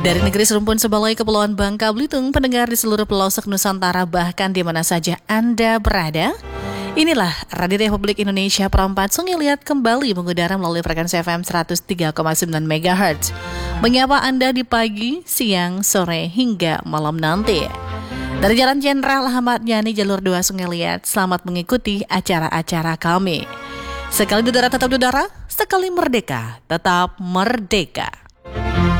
Dari negeri serumpun sebalai Kepulauan Bangka Belitung, pendengar di seluruh pelosok Nusantara bahkan di mana saja Anda berada, inilah Radio Republik Indonesia Perempat Sungai Liat kembali mengudara melalui frekuensi FM 103,9 MHz. Menyapa Anda di pagi, siang, sore, hingga malam nanti. Dari Jalan Jenderal Ahmad Yani Jalur 2 Sungai Liat, selamat mengikuti acara-acara kami. Sekali dudara tetap dudara, sekali merdeka tetap merdeka.